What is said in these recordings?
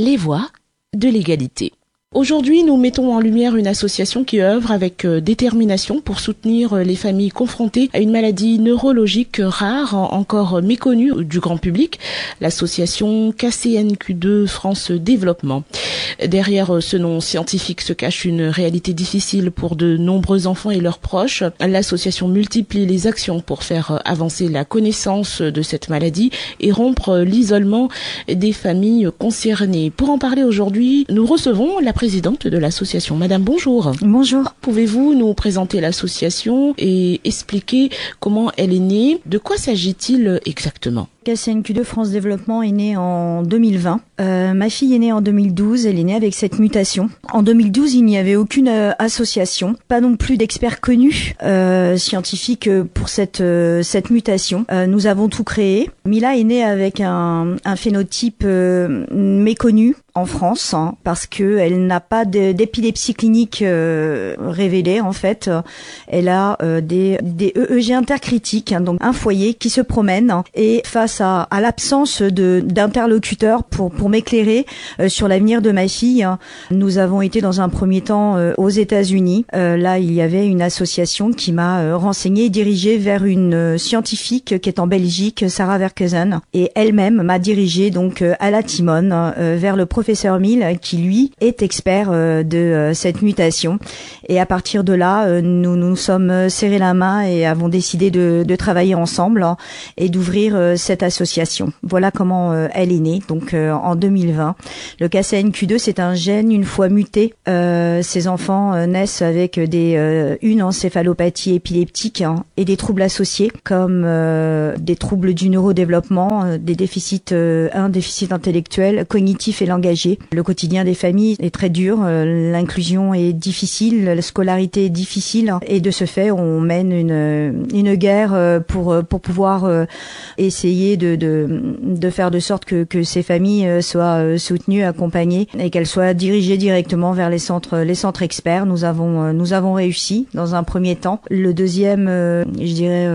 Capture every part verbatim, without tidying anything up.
les voies de l'égalité. Aujourd'hui, nous mettons en lumière une association qui œuvre avec détermination pour soutenir les familles confrontées à une maladie neurologique rare, encore méconnue du grand public, l'association K C N Q deux France Développement. Derrière ce nom scientifique se cache une réalité difficile pour de nombreux enfants et leurs proches. L'association multiplie les actions pour faire avancer la connaissance de cette maladie et rompre l'isolement des familles concernées. Pour en parler aujourd'hui, nous recevons la présidente de l'association. Madame, bonjour. Bonjour. Pouvez-vous nous présenter l'association et expliquer comment elle est née? De quoi s'agit-il exactement? K C N Q deux France Développement est née en deux mille vingt. Euh, ma fille est née en deux mille douze. Elle est née avec cette mutation. En deux mille douze, il n'y avait aucune euh, association, pas non plus d'experts connus euh, scientifiques pour cette euh, cette mutation. Euh, nous avons tout créé. Mila est née avec un, un phénotype euh, méconnu en France, hein, parce que elle n'a pas de, d'épilepsie clinique euh, révélée en fait. Elle a euh, des, des E E G intercritiques, hein, donc un foyer qui se promène, hein, et face à, à l'absence de d'interlocuteurs pour pour m'éclairer euh, sur l'avenir de ma fille, hein, nous avons été dans un premier temps euh, aux États-Unis. Euh, là, il y avait une association qui m'a euh, renseignée et dirigée vers une euh, scientifique qui est en Belgique, Sarah Verkeusen, et elle-même m'a dirigée donc euh, à la Timone euh, vers le professeur Professeur Mill, qui lui est expert euh, de euh, cette mutation. Et à partir de là, euh, nous nous sommes serrés la main et avons décidé de, de travailler ensemble, hein, et d'ouvrir euh, cette association. Voilà comment euh, elle est née, donc euh, en deux mille vingt. Le K C N Q deux, c'est un gène une fois muté. Euh, ces enfants euh, naissent avec des euh, une encéphalopathie épileptique, hein, et des troubles associés comme euh, des troubles du neurodéveloppement, euh, des déficits, euh, un déficit intellectuel, cognitif et langagier. Le quotidien des familles est très dur, euh, l'inclusion est difficile, la scolarité est difficile, et de ce fait, on mène une une guerre pour pour pouvoir essayer de de de faire de sorte que que ces familles soient soutenues, accompagnées, et qu'elles soient dirigées directement vers les centres les centres experts. Nous avons nous avons réussi dans un premier temps. Le deuxième, je dirais,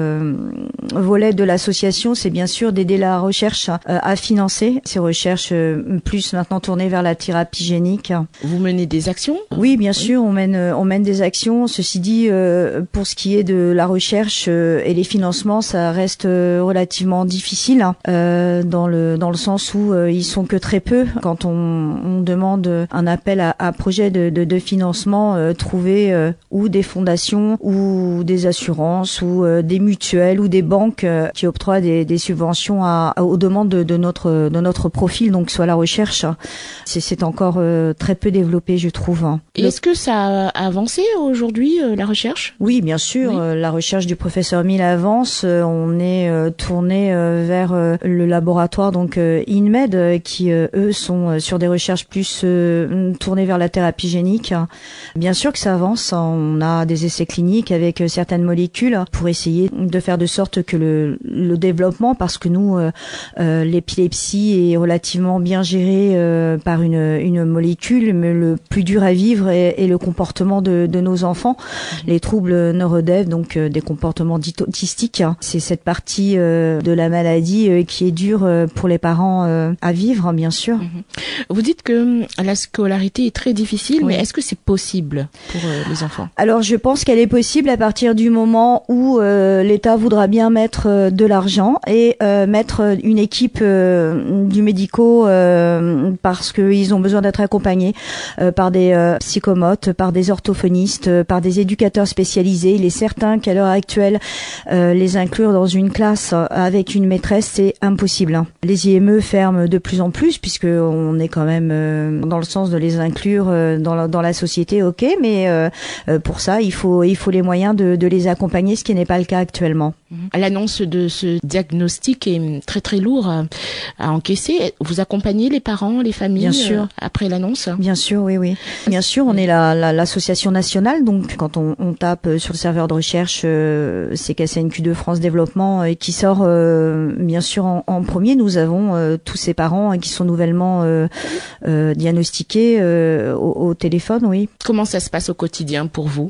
volet de l'association, c'est bien sûr d'aider la recherche à financer ces recherches, plus maintenant tournées vers la thérapie génique. Vous menez des actions? Oui, bien sûr, on mène on mène des actions. Ceci dit, euh, pour ce qui est de la recherche euh, et les financements, ça reste euh, relativement difficile, hein, euh, dans le dans le sens où euh, ils sont que très peu. Quand on, on demande un appel à, à projet de, de, de financement, euh, trouver euh, ou des fondations ou des assurances ou euh, des mutuelles ou des banques euh, qui octroient des, des subventions à, à, aux demandes de, de notre de notre profil, donc soit la recherche. C'est, c'est encore euh, très peu développé, je trouve. Et est-ce que ça a avancé aujourd'hui, euh, la recherche? Oui, bien sûr. Oui. Euh, la recherche du professeur Mill avance. Euh, on est euh, tourné euh, vers euh, le laboratoire donc euh, InMed, euh, qui euh, eux sont euh, sur des recherches plus euh, tournées vers la thérapie génique. Bien sûr que ça avance. On a des essais cliniques avec euh, certaines molécules pour essayer de faire de sorte que le, le développement, parce que nous, euh, euh, l'épilepsie est relativement bien gérée euh, par une, une molécule, mais le plus dur à vivre est, est le comportement de, de nos enfants, mmh. les troubles neurodèves, donc euh, des comportements dits autistiques. Hein. C'est cette partie euh, de la maladie euh, qui est dure euh, pour les parents euh, à vivre, hein, bien sûr. Mmh. Vous dites que la scolarité est très difficile, oui. mais est-ce que c'est possible pour euh, les enfants? Alors, je pense qu'elle est possible à partir du moment où euh, l'État voudra bien mettre euh, de l'argent et euh, mettre une équipe euh, du médico, euh, parce qu'ils ont besoin d'être accompagnés euh, par des euh, psychomotes, par des orthophonistes, euh, par des éducateurs spécialisés. Il est certain qu'à l'heure actuelle, euh, les inclure dans une classe avec une maîtresse, c'est impossible. Les I M E ferment de plus en plus, puisque on est quand même euh, dans le sens de les inclure euh, dans, la, dans la société, ok, mais euh, pour ça, il faut il faut les moyens de, de les accompagner, ce qui n'est pas le cas actuellement. L'annonce de ce diagnostic est très très lourd à, à encaisser. Vous accompagnez les parents, les familles, bien sûr, euh, après l'annonce? Bien sûr, oui, oui. Bien sûr, on est la, la, l'association nationale, donc quand on, on tape sur le serveur de recherche, euh, c'est K C N Q deux France Développement et qui sort euh, bien sûr en, en premier. Nous avons euh, tous ces parents qui sont nouvellement euh, euh, diagnostiqués euh, au, au téléphone, oui. Comment ça se passe au quotidien pour vous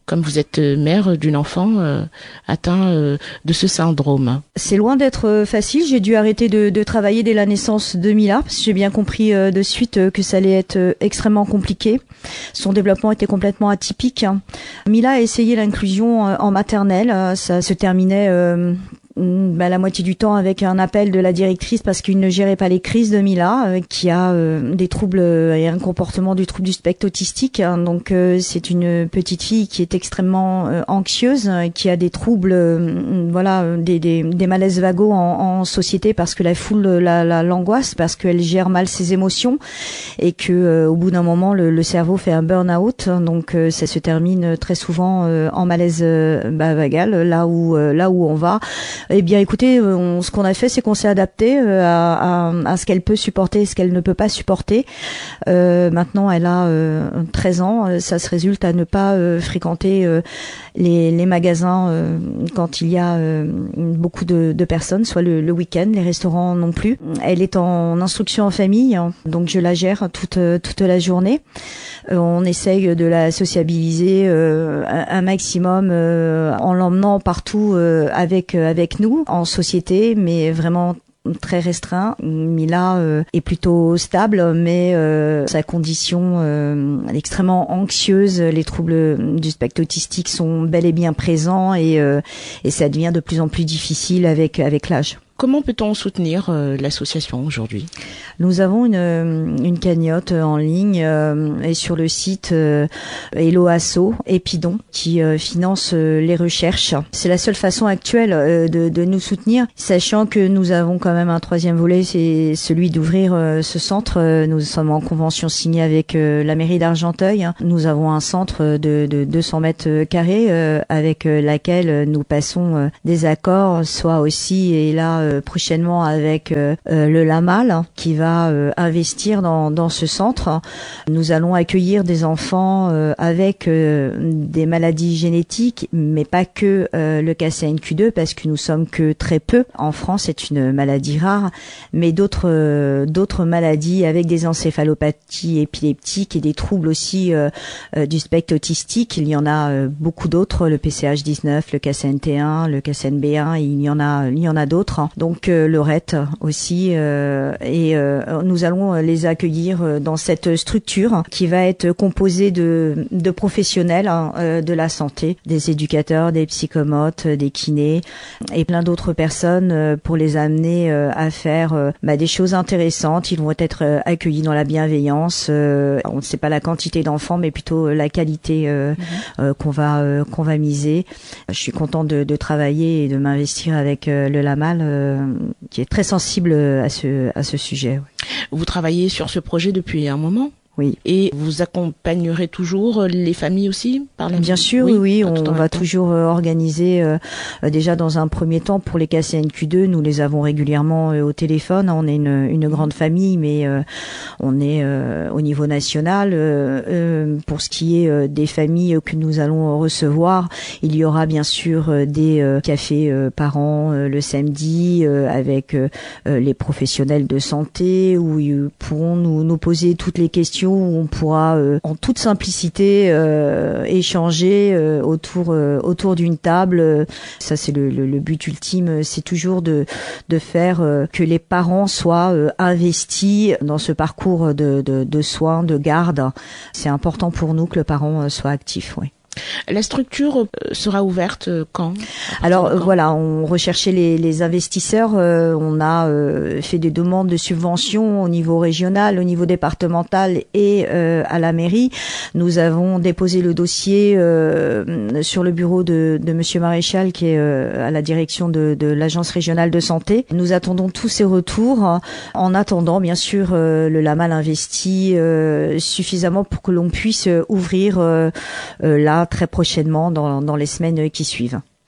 comme vous êtes mère d'une enfant euh, atteint euh, de ce syndrome. C'est loin d'être facile. J'ai dû arrêter de, de travailler dès la naissance de Mila, parce que j'ai bien compris euh, de suite euh, que ça allait être euh, extrêmement compliqué. Son développement était complètement atypique. Mila a essayé l'inclusion euh, en maternelle. Ça se terminait euh, bah, la moitié du temps avec un appel de la directrice parce qu'il ne gérait pas les crises de Mila, euh, qui a euh, des troubles euh, et un comportement du trouble du spectre autistique. Hein. Donc euh, c'est une petite fille qui est extrêmement euh, anxieuse, euh, qui a des troubles, euh, voilà, des, des, des malaises vagos en, en société parce que la foule la, la, l'angoisse, parce qu'elle gère mal ses émotions et que euh, au bout d'un moment le, le cerveau fait un burn-out. Donc euh, ça se termine très souvent euh, en malaise euh, bah, vagal, là où euh, là où on va. Eh bien, écoutez, on, ce qu'on a fait, c'est qu'on s'est adapté euh, à, à, à ce qu'elle peut supporter et ce qu'elle ne peut pas supporter. Euh, maintenant, elle a euh, treize ans. Ça se résulte à ne pas euh, fréquenter euh, les, les magasins euh, quand il y a euh, beaucoup de, de personnes, soit le, le week-end, les restaurants non plus. Elle est en instruction en famille, hein, donc je la gère toute toute la journée. Euh, on essaye de la sociabiliser euh, un, un maximum euh, en l'emmenant partout euh, avec avec nous en société, mais vraiment très restreint. Mila euh, est plutôt stable, mais euh, sa condition euh, elle est extrêmement anxieuse. Les troubles du spectre autistique sont bel et bien présents et euh, et ça devient de plus en plus difficile avec avec l'âge. Comment peut-on soutenir euh, l'association aujourd'hui ? Nous avons une, une cagnotte en ligne euh, et sur le site euh, Hello Asso Épidon qui euh, finance euh, les recherches. C'est la seule façon actuelle euh, de, de nous soutenir, sachant que nous avons quand même un troisième volet, c'est celui d'ouvrir euh, ce centre. Nous sommes en convention signée avec euh, la mairie d'Argenteuil. Nous avons un centre de, de deux cents mètres carrés euh, avec euh, laquelle nous passons euh, des accords, soit aussi et là euh, prochainement avec euh, le LAMAL qui va euh, investir dans, dans ce centre. Nous allons accueillir des enfants euh, avec euh, des maladies génétiques, mais pas que euh, le K C N Q deux parce que nous sommes que très peu. En France, c'est une maladie rare, mais d'autres euh, d'autres maladies avec des encéphalopathies épileptiques et des troubles aussi euh, euh, du spectre autistique. Il y en a euh, beaucoup d'autres, le P C H dix-neuf, le K C N T un, le K C N B un, il y en a il y en a d'autres. Donc euh, le R E T aussi euh, et euh, nous allons les accueillir dans cette structure qui va être composée de de professionnels hein, euh, de la santé, des éducateurs, des psychomotes, des kinés et plein d'autres personnes euh, pour les amener euh, à faire euh, bah, des choses intéressantes. Ils vont être euh, accueillis dans la bienveillance. Euh, on ne sait pas la quantité d'enfants, mais plutôt la qualité euh, mmh. euh, qu'on va euh, qu'on va miser. Je suis contente de, de travailler et de m'investir avec euh, le LAMAL, euh, qui est très sensible à ce à ce sujet. Vous travaillez sur ce projet depuis un moment ? Oui. Et vous accompagnerez toujours les familles aussi par la Bien sûr, oui, oui on, on va toujours euh, organiser euh, déjà dans un premier temps pour les K C N Q deux, nous les avons régulièrement euh, au téléphone. On est une, une grande famille, mais euh, on est euh, au niveau national. Euh, euh, pour ce qui est euh, des familles que nous allons recevoir, il y aura bien sûr euh, des euh, cafés euh, parents euh, le samedi euh, avec euh, les professionnels de santé où ils pourront nous, nous poser toutes les questions, où on pourra euh, en toute simplicité euh, échanger euh, autour euh, autour d'une table. Ça c'est le, le, le but ultime, c'est toujours de de faire euh, que les parents soient euh, investis dans ce parcours de, de de soins, de garde. C'est important pour nous que le parent soit actif, oui. La structure sera ouverte quand ? Alors quand voilà, on recherchait les, les investisseurs. Euh, on a euh, fait des demandes de subventions au niveau régional, au niveau départemental et euh, à la mairie. Nous avons déposé le dossier euh, sur le bureau de, de Monsieur Maréchal, qui est euh, à la direction de, de l'agence régionale de santé. Nous attendons tous ces retours. En attendant, bien sûr, euh, le LAMAL investit euh, suffisamment pour que l'on puisse ouvrir euh, euh, là très prochainement dans, dans les semaines qui suivent.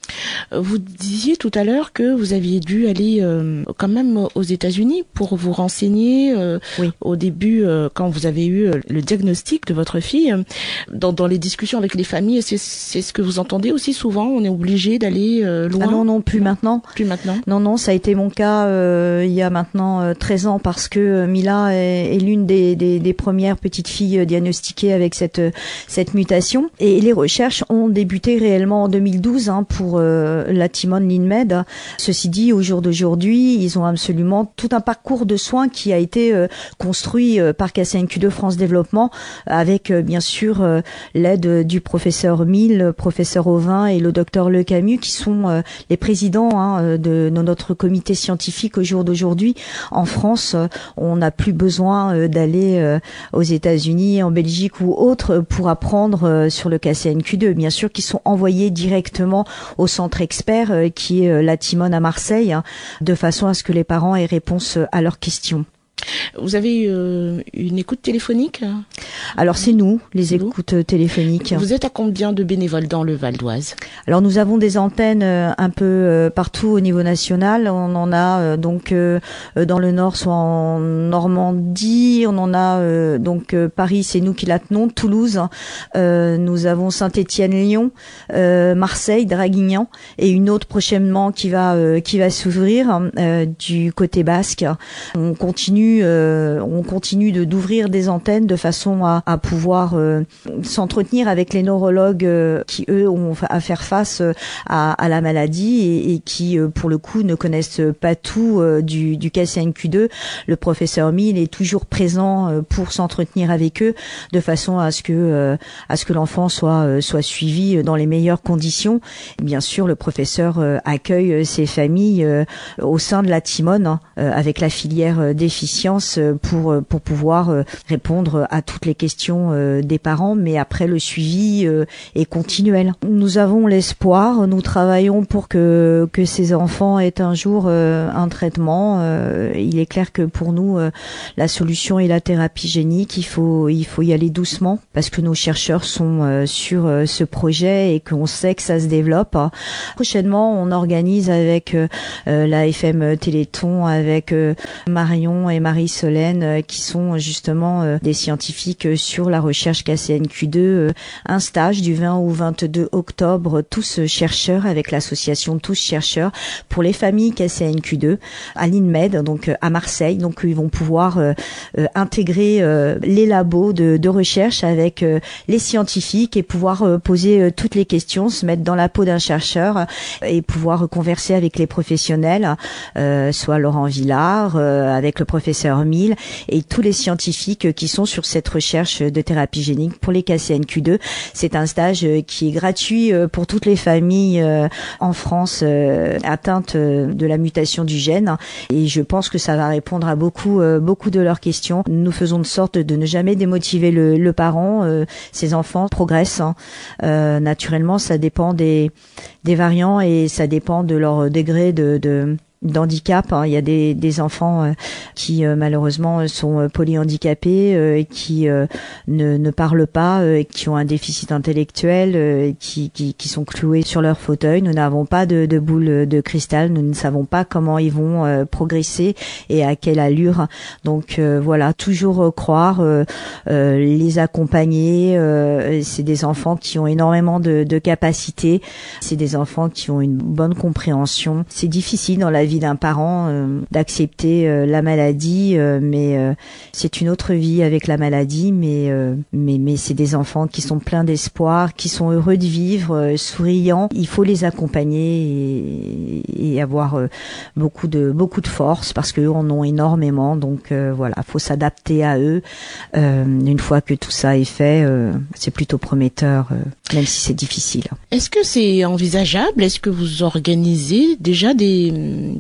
Vous disiez tout à l'heure que vous aviez dû aller euh, quand même aux États-Unis pour vous renseigner euh, oui. au début, euh, quand vous avez eu le diagnostic de votre fille. Dans, dans les discussions avec les familles, c'est, c'est ce que vous entendez aussi souvent, on est obligé d'aller euh, loin? Ah non, non, plus maintenant. Plus maintenant. Non, non, ça a été mon cas euh, il y a maintenant euh, treize ans parce que Mila est, est l'une des, des, des premières petites filles diagnostiquées avec cette, cette mutation. Et les recherches ont débuté réellement en deux mille douze hein, pour euh, la Timone Linmed. Ceci dit, au jour d'aujourd'hui, ils ont absolument tout un parcours de soins qui a été euh, construit euh, par K C N Q deux France Développement avec euh, bien sûr euh, l'aide du professeur Mille, professeur Auvin et le docteur Le Camus qui sont euh, les présidents hein, de, de notre comité scientifique au jour d'aujourd'hui. En France, euh, on n'a plus besoin euh, d'aller euh, aux États-Unis, en Belgique ou autres pour apprendre euh, sur le K C N Q deux. Bien sûr, qui sont envoyés directement au centre expert euh, qui est euh, la Timone à Marseille, hein, de façon à ce que les parents aient réponse à leurs questions. Vous avez euh, une écoute téléphonique? Alors c'est nous, les c'est écoutes vous téléphoniques. Vous êtes à combien de bénévoles dans le Val d'Oise? Alors nous avons des antennes euh, un peu euh, partout au niveau national. On en a euh, donc euh, dans le nord, soit en Normandie. On en a euh, donc euh, Paris, c'est nous qui la tenons. Toulouse, euh, nous avons Saint-Étienne-Lyon, euh, Marseille, Draguignan et une autre prochainement qui va euh, qui va s'ouvrir euh, du côté basque. On continue Euh, on continue de d'ouvrir des antennes de façon à, à pouvoir euh, s'entretenir avec les neurologues euh, qui eux ont à faire face euh, à, à la maladie et, et qui euh, pour le coup ne connaissent pas tout euh, du, du K C N Q deux. Le professeur Mille est toujours présent euh, pour s'entretenir avec eux de façon à ce que euh, à ce que l'enfant soit euh, soit suivi dans les meilleures conditions. Et bien sûr, le professeur euh, accueille ces familles euh, au sein de la Timone hein, euh, avec la filière euh, déficience pour pour pouvoir répondre à toutes les questions des parents, mais après le suivi est continuel. Nous avons l'espoir, nous travaillons pour que que ces enfants aient un jour un traitement. Il est clair que pour nous la solution est la thérapie génique. Il faut il faut y aller doucement parce que nos chercheurs sont sur ce projet et qu'on sait que ça se développe. Prochainement, on organise avec la F M Téléthon, avec Marion et Marie Solène qui sont justement des scientifiques sur la recherche K C N Q deux, un stage du vingt au vingt-deux octobre, tous chercheurs avec l'association Tous Chercheurs pour les familles K C N Q deux à l'INMED, donc à Marseille. Donc ils vont pouvoir euh, intégrer euh, les labos de, de recherche avec euh, les scientifiques et pouvoir euh, poser euh, toutes les questions, se mettre dans la peau d'un chercheur et pouvoir converser avec les professionnels, euh, soit Laurent Villard, euh, avec le professeur Mille et tous les scientifiques qui sont sur cette recherche de thérapie génique pour les K C N Q deux. C'est un stage qui est gratuit pour toutes les familles en France atteintes de la mutation du gène et je pense que ça va répondre à beaucoup beaucoup de leurs questions. Nous faisons de sorte de ne jamais démotiver le, le parent. Ces enfants progressent. Hein. Euh, naturellement, ça dépend des des variants et ça dépend de leur degré de, de d'handicap. Hein. Il y a des, des enfants euh, qui euh, malheureusement sont euh, polyhandicapés, euh, qui euh, ne, ne parlent pas, euh, qui ont un déficit intellectuel, euh, qui, qui, qui sont cloués sur leur fauteuil. Nous n'avons pas de, de boule de cristal, nous ne savons pas comment ils vont euh, progresser et à quelle allure. Donc euh, voilà, toujours euh, croire, euh, euh, les accompagner. Euh, c'est des enfants qui ont énormément de, de capacités. C'est des enfants qui ont une bonne compréhension. C'est difficile dans la vie d'un parent euh, d'accepter euh, la maladie, euh, mais euh, c'est une autre vie avec la maladie, mais euh, mais mais c'est des enfants qui sont pleins d'espoir, qui sont heureux de vivre, euh, souriants. Il faut les accompagner et, et avoir euh, beaucoup de beaucoup de force parce qu'eux en ont énormément. Donc euh, voilà, faut s'adapter à eux. Euh, une fois que tout ça est fait, euh, c'est plutôt prometteur, euh, même si c'est difficile. Est-ce que c'est envisageable? Est-ce que vous organisez déjà des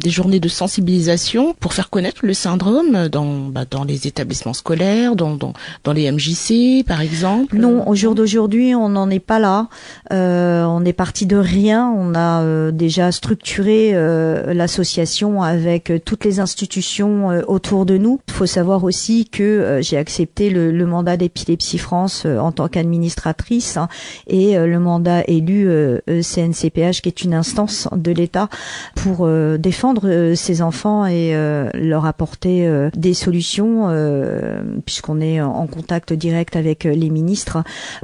des journées de sensibilisation pour faire connaître le syndrome dans, bah, dans les établissements scolaires, dans, dans, dans les M J C par exemple? Non, au jour d'aujourd'hui, on n'en est pas là. Euh, on est parti de rien. On a euh, déjà structuré euh, l'association avec euh, toutes les institutions euh, autour de nous. Il faut savoir aussi que euh, j'ai accepté le, le mandat d'Épilepsie France euh, en tant qu'administratrice hein, et euh, le mandat élu euh, C N C P H, qui est une instance de l'État, pour euh, défendre euh, ces enfants et euh, leur apporter euh, des solutions, euh, puisqu'on est en contact direct avec euh, les ministres.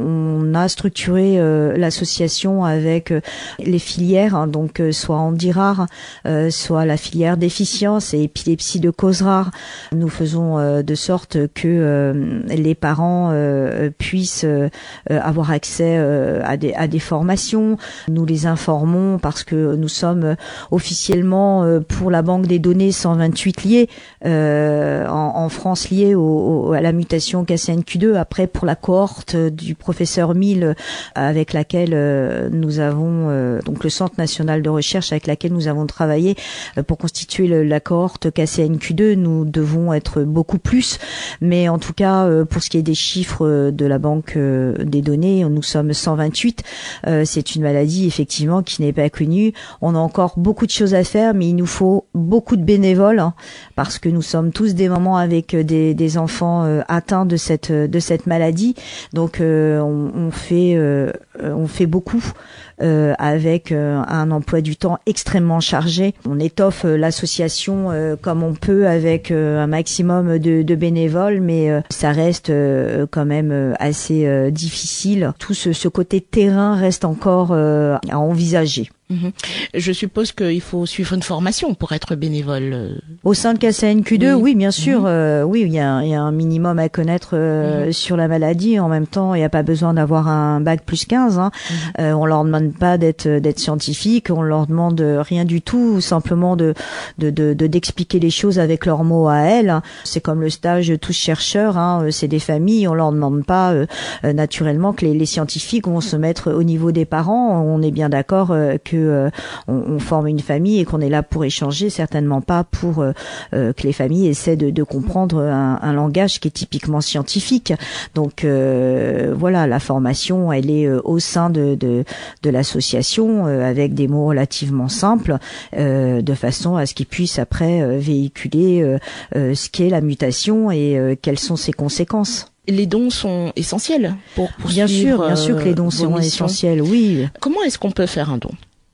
On a structuré euh, l'association avec euh, les filières, hein, donc euh, soit handi rare, euh, soit la filière déficience et épilepsie de cause rare. Nous faisons euh, de sorte que euh, les parents euh, puissent euh, avoir accès euh, à, des, à des formations. Nous les informons parce que nous sommes officiellement euh, pour la banque des données cent vingt-huit liés euh, en, en France, liés au, au, à la mutation K C N Q deux. Après, pour la cohorte du professeur Mille avec laquelle euh, nous avons euh, donc le Centre national de recherche avec laquelle nous avons travaillé euh, pour constituer le, la cohorte K C N Q deux, nous devons être beaucoup plus, mais en tout cas euh, pour ce qui est des chiffres de la banque euh, des données, nous sommes cent vingt-huit. Euh, c'est une maladie effectivement qui n'est pas connue. On a encore beaucoup de choses à faire, mais il nous faut beaucoup de bénévoles hein, parce que nous sommes tous des mamans avec des, des enfants euh, atteints de cette de cette maladie. Donc euh, on, on fait euh, on fait beaucoup euh, avec euh, un emploi du temps extrêmement chargé. On étoffe euh, l'association euh, comme on peut avec euh, un maximum de, de bénévoles, mais euh, ça reste euh, quand même euh, assez euh, difficile. Tout ce, ce côté terrain reste encore euh, à envisager. Mmh. Je suppose qu'il faut suivre une formation pour être bénévole. Au sein de K C N Q deux, oui, oui bien sûr. Mmh. Euh, oui, il y a, il y a un minimum à connaître euh, mmh. sur la maladie. En même temps, il n'y a pas besoin d'avoir un bac plus quinze. Hein. Mmh. Euh, on leur demande pas d'être d'être scientifique. On leur demande rien du tout, simplement de de de, de d'expliquer les choses avec leurs mots à elles. C'est comme le stage tous chercheurs. Hein. C'est des familles. On leur demande pas euh, naturellement que les, les scientifiques vont se mettre au niveau des parents. On est bien d'accord euh, que Euh, on, on forme une famille et qu'on est là pour échanger, certainement pas pour euh, euh, que les familles essaient de, de comprendre un, un langage qui est typiquement scientifique. Donc euh, voilà, la formation, elle est euh, au sein de, de, de l'association euh, avec des mots relativement simples, euh, de façon à ce qu'ils puissent après euh, véhiculer euh, euh, ce qu'est la mutation et euh, quelles sont ses conséquences. Les dons sont essentiels pour poursuivre. Bien sûr, bien sûr que les dons sont essentiels, oui. Comment est-ce qu'on peut faire un don ?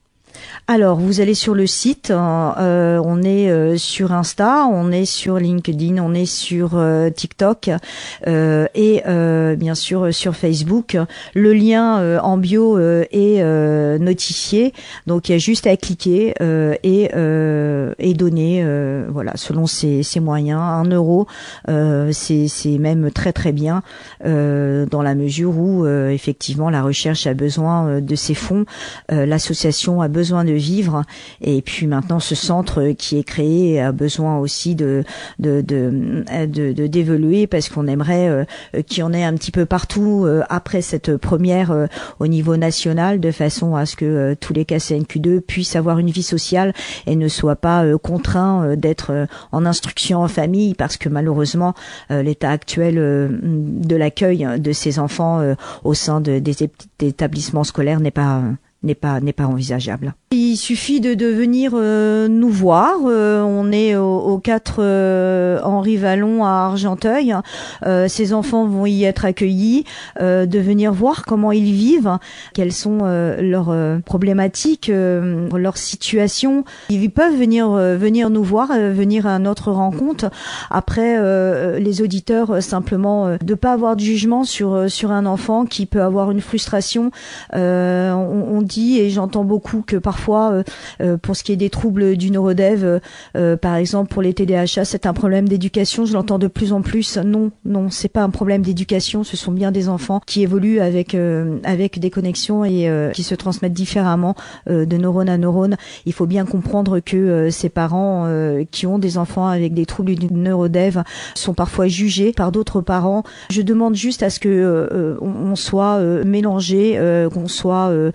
Alors, vous allez sur le site, euh, on est euh, sur Insta, on est sur LinkedIn, on est sur euh, TikTok euh, et euh, bien sûr sur Facebook. Le lien euh, en bio euh, est euh, notifié, donc il y a juste à cliquer euh, et, euh, et donner, euh, voilà, selon ses, ses moyens. Un euro, euh, c'est, c'est même très très bien euh, dans la mesure où euh, effectivement la recherche a besoin de ces fonds, euh, l'association a besoin de vivre et puis maintenant ce centre qui est créé a besoin aussi de de de de, de d'évoluer parce qu'on aimerait euh, qu'il y en ait un petit peu partout euh, après cette première euh, au niveau national de façon à ce que euh, tous les K C N Q deux puissent avoir une vie sociale et ne soient pas euh, contraints euh, d'être euh, en instruction en famille parce que malheureusement euh, l'état actuel euh, de l'accueil de ces enfants euh, au sein de, des, des établissements scolaires n'est pas euh, n'est pas n'est pas envisageable. Il suffit de, de venir euh, nous voir. Euh, on est au, au quatre euh, Henri Vallon à Argenteuil. Euh, ces enfants vont y être accueillis. Euh, de venir voir comment ils vivent, quelles sont euh, leurs euh, problématiques, euh, leurs situations. Ils peuvent venir euh, venir nous voir, euh, venir à notre rencontre. Après, euh, les auditeurs euh, simplement euh, de pas avoir de jugement sur euh, sur un enfant qui peut avoir une frustration. Euh, on, on dit et j'entends beaucoup que parfois Euh, euh, pour ce qui est des troubles du neurodev, euh, euh, par exemple pour les T D A H, c'est un problème d'éducation. Je l'entends de plus en plus. Non, non, c'est pas un problème d'éducation. Ce sont bien des enfants qui évoluent avec euh, avec des connexions et euh, qui se transmettent différemment euh, de neurone à neurone. Il faut bien comprendre que euh, ces parents euh, qui ont des enfants avec des troubles du neurodev sont parfois jugés par d'autres parents. Je demande juste à ce que euh, on, on soit euh, mélangé, euh, qu'on soit euh, patient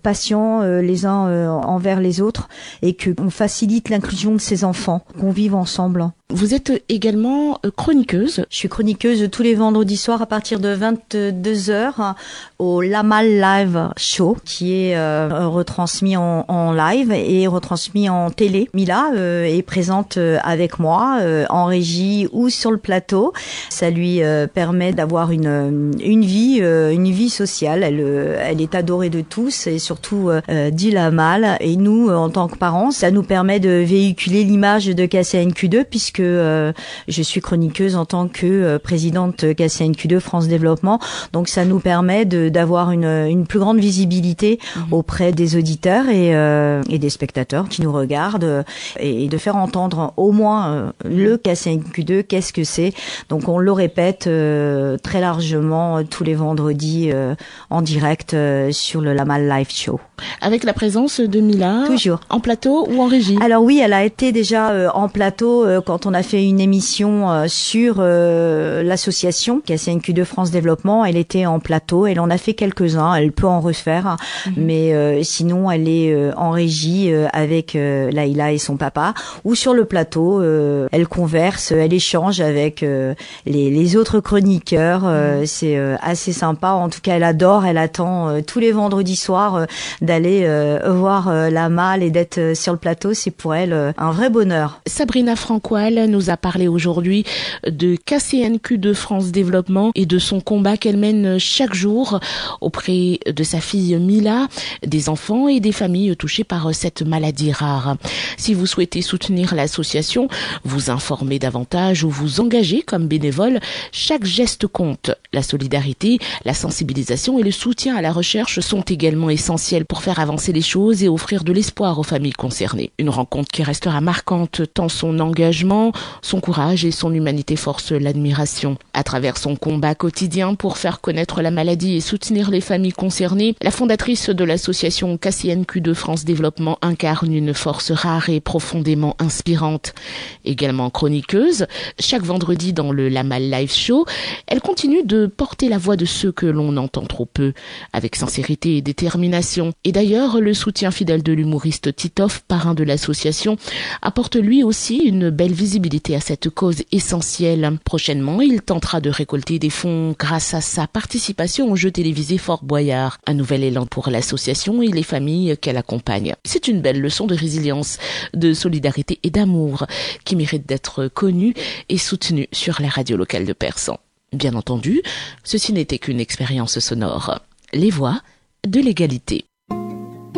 bienveillants euh, les uns euh, envers les autres et qu'on facilite l'inclusion de ces enfants, qu'on vive ensemble. Vous êtes également chroniqueuse. Je suis chroniqueuse tous les vendredis soirs à partir de vingt-deux heures au Lamal Live Show qui est euh, retransmis en, en live et retransmis en télé. Mila euh, est présente avec moi euh, en régie ou sur le plateau. Ça lui euh, permet d'avoir une une vie euh, une vie sociale. Elle elle est adorée de tous et surtout euh, d'Lamal. Et nous, en tant que parents, ça nous permet de véhiculer l'image de K C N Q deux puisque euh, je suis chroniqueuse en tant que euh, présidente K C N Q deux France Développement. Donc ça nous permet de d'avoir une une plus grande visibilité mmh. auprès des auditeurs et euh, et des spectateurs qui nous regardent euh, et, et de faire entendre au moins euh, le K C N Q deux, qu'est-ce que c'est. Donc on le répète euh, très largement euh, tous les vendredis euh, en direct euh, sur le Lamal Live Show. Avec la présence de Mila. Toujours. En plateau ou en régie? Alors oui, elle a été déjà euh, en plateau euh, quand on a fait une émission euh, sur euh, l'association K C N Q deux France Développement. Elle était en plateau, elle en a fait quelques-uns, elle peut en refaire, mmh. mais euh, sinon elle est euh, en régie euh, avec euh, Laïla et son papa, ou sur le plateau, euh, elle converse, elle échange avec euh, les, les autres chroniqueurs, euh, mmh. c'est euh, assez sympa. En tout cas, elle adore, elle attend euh, tous les vendredis soirs euh, d'aller euh, voir euh, Lamal et d'être euh, sur le plateau. C'est pour elle euh, un vrai bonheur. Sabrina Francoil nous a parlé aujourd'hui de K C N Q deux France Développement et de son combat qu'elle mène chaque jour auprès de sa fille Mila, des enfants et des familles touchées par cette maladie rare. Si vous souhaitez soutenir l'association, vous informer davantage ou vous engager comme bénévole, chaque geste compte. La solidarité, la sensibilisation et le soutien à la recherche sont également essentiels pour faire avancer les choses et offrir de l'espoir aux familles concernées. Une rencontre qui restera marquante tant son engagement, son courage et son humanité forcent l'admiration. À travers son combat quotidien pour faire connaître la maladie et soutenir les familles concernées, la fondatrice de l'association K C N Q deux France Développement incarne une force rare et profondément inspirante. Également chroniqueuse, chaque vendredi dans le Lamal Live Show, elle continue de porter la voix de ceux que l'on entend trop peu, avec sincérité et détermination. Et d'ailleurs, le soutien fidèle de l'humoriste Titoff, parrain de l'association, apporte lui aussi une belle visibilité à cette cause essentielle. Prochainement, il tentera de récolter des fonds grâce à sa participation au jeu télévisé Fort Boyard. Un nouvel élan pour l'association et les familles qu'elle accompagne. C'est une belle leçon de résilience, de solidarité et d'amour qui mérite d'être connue et soutenue sur la radio locale de Persan. Bien entendu, ceci n'était qu'une expérience sonore. Les voix de l'égalité.